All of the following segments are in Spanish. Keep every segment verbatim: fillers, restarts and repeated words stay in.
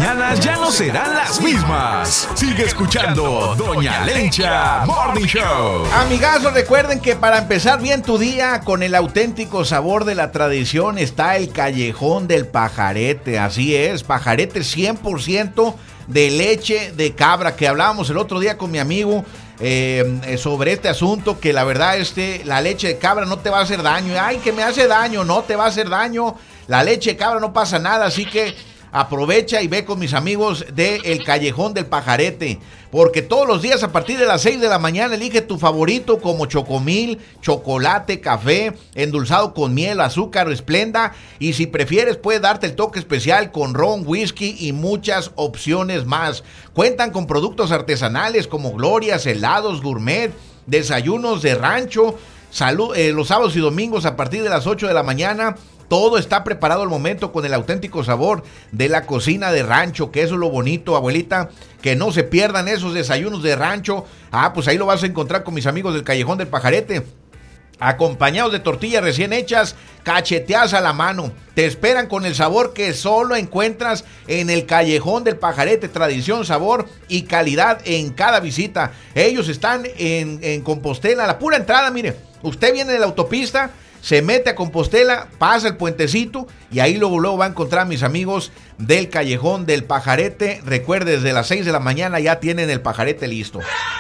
mañanas ya no serán las mismas. Sigue escuchando Doña Lencha Morning Show. Amigazos, recuerden que para empezar bien tu día con el auténtico sabor de la tradición está el Callejón del Pajarete. Así es, pajarete cien por ciento de leche de cabra, que hablábamos el otro día con mi amigo eh, sobre este asunto, que la verdad este, la leche de cabra no te va a hacer daño. Ay, que me hace daño, no te va a hacer daño. La leche de cabra no pasa nada, así que aprovecha y ve con mis amigos de El Callejón del Pajarete, porque todos los días a partir de las seis de la mañana elige tu favorito como chocomil, chocolate, café, endulzado con miel, azúcar o esplenda, y si prefieres puedes darte el toque especial con ron, whisky y muchas opciones más. Cuentan con productos artesanales como glorias, helados, gourmet, desayunos de rancho, salud, eh, los sábados y domingos a partir de las ocho de la mañana. Todo está preparado al momento con el auténtico sabor de la cocina de rancho, que eso es lo bonito, abuelita, que no se pierdan esos desayunos de rancho. Ah, pues ahí lo vas a encontrar con mis amigos del Callejón del Pajarete, acompañados de tortillas recién hechas, cacheteadas a la mano. Te esperan con el sabor que solo encuentras en el Callejón del Pajarete. Tradición, sabor y calidad en cada visita. Ellos están en, en Compostela, la pura entrada, mire, usted viene de la autopista, se mete a Compostela, pasa el puentecito y ahí luego, luego va a encontrar a mis amigos del Callejón del Pajarete. Recuerde, desde las seis de la mañana ya tienen el pajarete listo.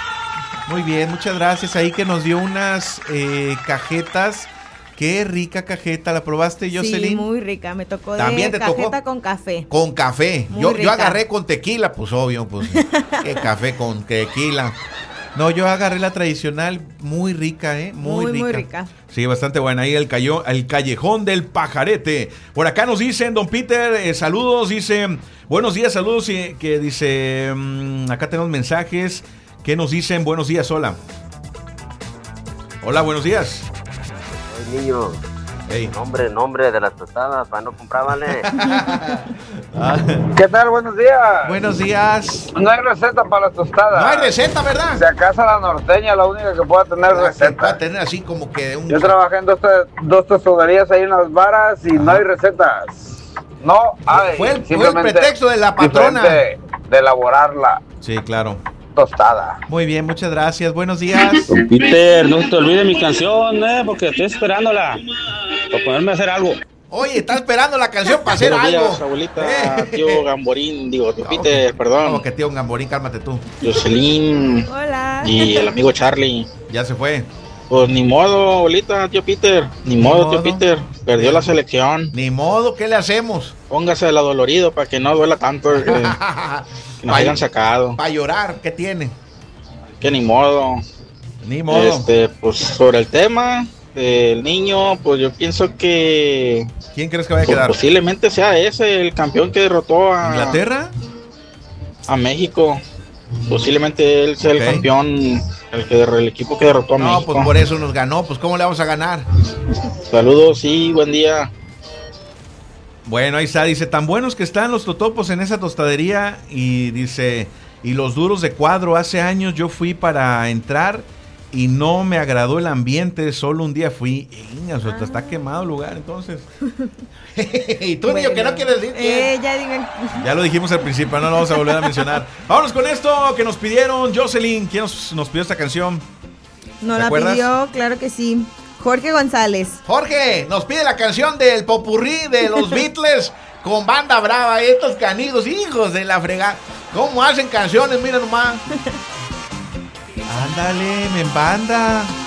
Muy bien, muchas gracias. Ahí que nos dio unas eh, cajetas. Qué rica cajeta, ¿la probaste, Jocelyn? Sí, muy rica, me tocó de ¿También te cajeta tocó? Con café. Con café. Muy Yo, rica. yo agarré con tequila, pues obvio, pues. Qué café con tequila. No, yo agarré la tradicional, muy rica, ¿eh? Muy, Muy, rica. muy rica. Sí, bastante buena. Ahí el, callo, el Callejón del Pajarete. Por acá nos dicen, don Peter, eh, saludos, dice, buenos días, saludos, y, que dice, mmm, acá tenemos mensajes que nos dicen, buenos días, hola. Hola, buenos días. Hey, niño. Hey. Nombre, nombre de las tostadas, para no comprar, vale. Ah. ¿Qué tal? Buenos días. Buenos días. No hay receta para las tostadas. No hay receta, ¿verdad? Si acaso la norteña, la única que pueda tener Va a receta. tener así como que un... Yo trabajé en dos, dos tostaderías ahí en Las Varas y no hay recetas. No hay. Fue el, fue el Simplemente pretexto de la patrona. diferente de elaborarla. Sí, claro. Tostada. Muy bien, muchas gracias. Buenos días. Don Peter, no te olvides mi canción, eh, porque estoy esperándola para ponerme a hacer algo. Oye, está esperando la canción para hacer Buenos algo. días, abuelita, tío Gamborín, digo, tío Peter, perdón. Como que tío Gamborín, cálmate tú. Jocelyn Hola. y el amigo Charlie. Ya se fue. Pues ni modo, abuelita, tío Peter, ni, Ni modo, modo. tío Peter, perdió la selección. Ni modo, ¿qué le hacemos? Póngase la dolorido para que no duela tanto, eh, que nos hayan sacado. Para llorar, ¿qué tiene? Que ni modo. Ni modo. Este, pues sobre el tema del niño, pues yo pienso que ¿Quién crees que vaya a pues, quedar? posiblemente sea ese el campeón que derrotó a ¿Inglaterra? a México. Posiblemente él sea Ok. el campeón, el, que, el equipo que derrotó a No, México. pues por eso nos ganó. Pues ¿cómo le vamos a ganar? Saludos y buen día. Bueno, ahí está. Dice, tan buenos que están los totopos en esa tostadería. Y dice, y los duros de cuadro. Hace años yo fui para entrar y no me agradó el ambiente. Solo un día fui. Inga, Ah. está quemado el lugar, entonces. Y tú, Bueno. niño, que no quieres decir quién. Eh, ya digan. Ya lo dijimos al principio, no lo vamos a volver a mencionar. Vámonos con esto que nos pidieron. Jocelyn, ¿quién nos, nos pidió esta canción? No ¿Te la acuerdas? pidió, claro que sí. Jorge González. Jorge, nos pide la canción del popurrí de los Beatles con Banda Brava. Estos canidos, hijos de la fregada. ¿Cómo hacen canciones? Mira nomás. Ándale, me embanda.